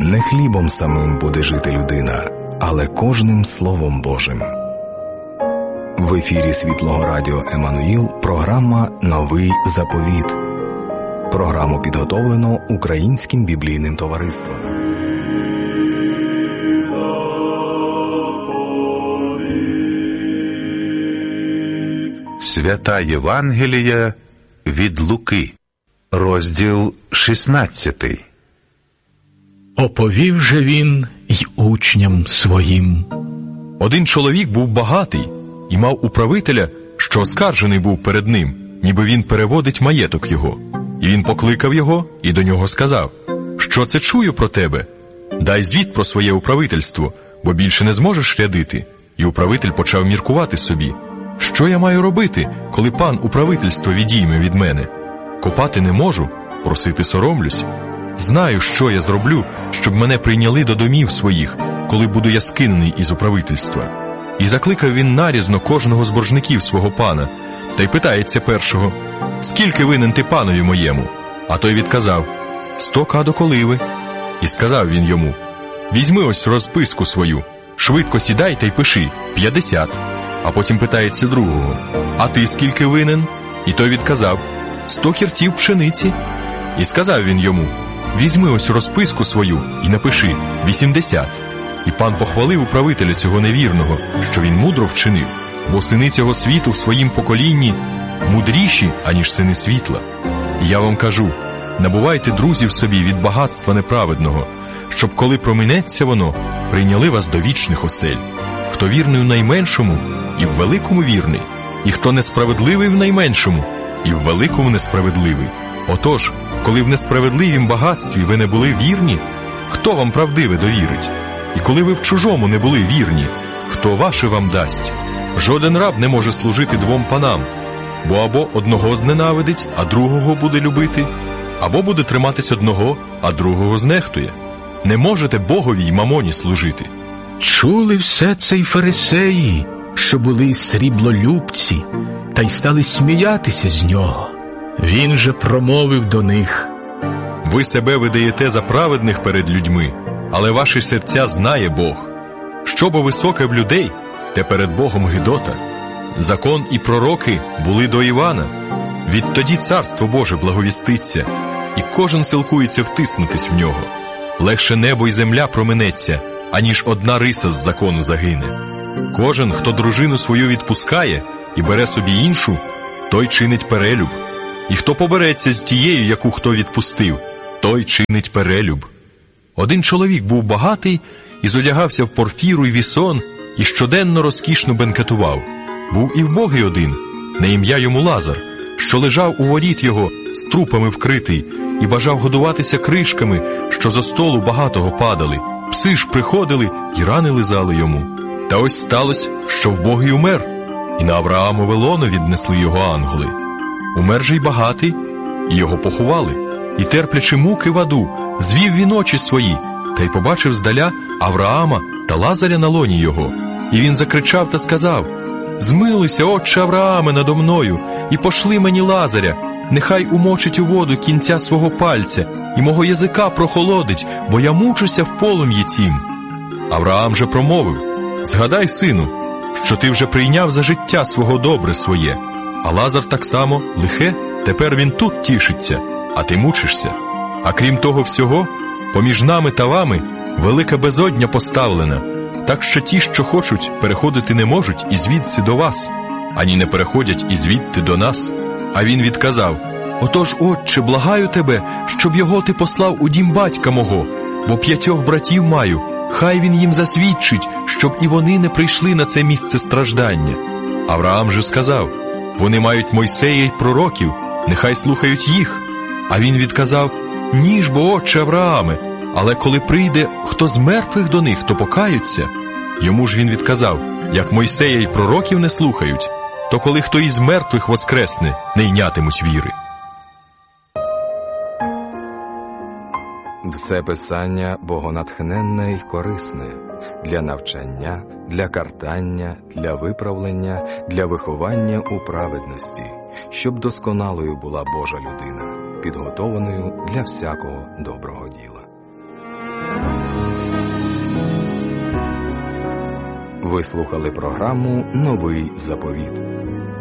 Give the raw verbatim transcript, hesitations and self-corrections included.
Не хлібом самим буде жити людина, але кожним Словом Божим. В ефірі Світлого Радіо Еммануїл програма «Новий заповіт». Програму підготовлено Українським біблійним товариством. Свята Євангелія від Луки, розділ шістнадцятий. Оповів же він й учням своїм. Один чоловік був багатий і мав управителя, що оскаржений був перед ним, ніби він переводить маєток його. І він покликав його і до нього сказав: «Що це чую про тебе? Дай звіт про своє управительство, бо більше не зможеш рядити». І управитель почав міркувати собі: «Що я маю робити, коли пан управительство відійме від мене? Копати не можу, просити соромлюсь. Знаю, що я зроблю, щоб мене прийняли до домів своїх, коли буду я скинений із управительства». І закликав він нарізно кожного з боржників свого пана, та й питається першого: «Скільки винен ти панові моєму?» А той відказав: «Сто кадок оливи». І сказав він йому: «Візьми ось розписку свою, швидко сідай та й пиши: п'ятдесят». А потім питається другого: «А ти скільки винен?» І той відказав: «Сто кірців пшениці». І сказав він йому: «Візьми ось розписку свою і напиши: вісімдесят». І пан похвалив управителя цього невірного, що він мудро вчинив, бо сини цього світу в своїм поколінні мудріші, аніж сини світла. І я вам кажу: набувайте друзів собі від багатства неправедного, щоб, коли проминеться воно, прийняли вас до вічних осель. Хто вірний у найменшому, і в великому вірний, і хто несправедливий в найменшому, і в великому несправедливий. Отож, коли в несправедливім багатстві ви не були вірні, хто вам правдиве довірить? І коли ви в чужому не були вірні, хто ваше вам дасть? Жоден раб не може служити двом панам, бо або одного зненавидить, а другого буде любити, або буде триматись одного, а другого знехтує. Не можете Богові й мамоні служити. Чули все це й фарисеї, що були сріблолюбці, та й стали сміятися з нього. Він же промовив до них: «Ви себе видаєте за праведних перед людьми, але ваші серця знає Бог. Що бо високе в людей, те перед Богом гидота. Закон і пророки були до Івана. Відтоді Царство Боже благовіститься, і кожен силкується втиснутись в нього. Легше небо й земля проминеться, аніж одна риса з закону загине. Кожен, хто дружину свою відпускає і бере собі іншу, той чинить перелюб. І хто побереться з тією, яку хто відпустив, той чинить перелюб». Один чоловік був багатий і зодягався в порфіру й вісон, і щоденно розкішно бенкетував. Був і вбогий один, на ім'я йому Лазар, що лежав у воріт його, з трупами вкритий, і бажав годуватися кришками, що зо столу багатого падали. Пси ж приходили і рани лизали йому. Та ось сталося, що вбогий умер, і на Авраамове лоно віднесли його ангели. Умер же й багатий, і його поховали. І, терплячи муки в аду, звів він очі свої, та й побачив здаля Авраама та Лазаря на лоні його. І він закричав та сказав: «Змилуйся, отче Аврааме, надо мною, і пошли мені Лазаря, нехай умочить у воду кінця свого пальця, і мого язика прохолодить, бо я мучуся в полум'ї цім». Авраам же промовив: «Згадай, сину, що ти вже прийняв за життя свого добре своє, а Лазар так само лихе, тепер він тут тішиться, а ти мучишся. А крім того всього, поміж нами та вами велика безодня поставлена, так що ті, що хочуть, переходити не можуть і звідси до вас, ані не переходять і звідти до нас». А він відказав: «Отож, отче, благаю тебе, щоб його ти послав у дім батька мого, бо п'ятьох братів маю, хай він їм засвідчить, щоб і вони не прийшли на це місце страждання». Авраам же сказав: «Вони мають Мойсея й пророків, нехай слухають їх». А він відказав: «Ні ж бо, отче Аврааме, але коли прийде хто з мертвих до них, то покаються». Йому ж він відказав: «Як Мойсея й пророків не слухають, то коли хто із мертвих воскресне, не йнятимуть віри». Все писання богонатхненне й корисне для навчання, для картання, для виправлення, для виховання у праведності, щоб досконалою була Божа людина, підготованою для всякого доброго діла. Ви слухали програму «Новий заповіт».